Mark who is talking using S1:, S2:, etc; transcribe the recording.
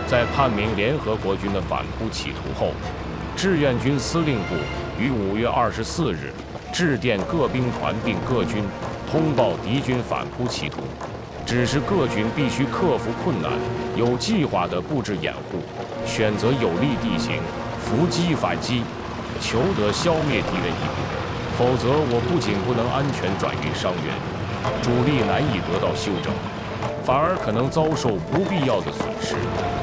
S1: 在判明联合国军的反扑企图后，志愿军司令部于5月24日致电各兵团并各军，通报敌军反扑企图，指示各军必须克服困难，有计划地布置掩护，选择有利地形，伏击反击，求得消灭敌人一部。否则，我不仅不能安全转运伤员，主力难以得到休整，反而可能遭受不必要的损失。